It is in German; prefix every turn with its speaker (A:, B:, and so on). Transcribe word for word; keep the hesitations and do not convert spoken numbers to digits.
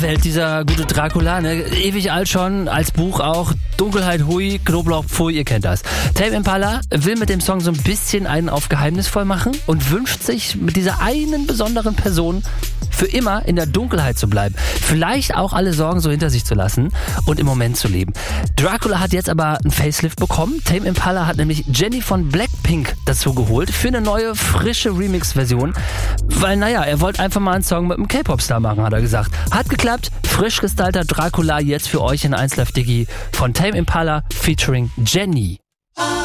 A: Welt, dieser gute Dracula, ne? Ewig alt schon, als Buch auch. Dunkelheit, hui, Knoblauch, pfui, ihr kennt das. Tame Impala will mit dem Song so ein bisschen einen auf geheimnisvoll machen und wünscht sich mit dieser einen besonderen Person für immer in der Dunkelheit zu bleiben. Vielleicht auch alle Sorgen so hinter sich zu lassen und im Moment zu leben. Dracula hat jetzt aber einen Facelift bekommen. Tame Impala hat nämlich Jennie von Blackpink dazu geholt für eine neue, frische Remix-Version. Weil, naja, er wollte einfach mal einen Song mit einem K-Pop-Star machen, hat er gesagt. Hat geklappt. Frisch gestylter Dracula jetzt für euch in eins Live Digi von Tame Impala featuring Jennie.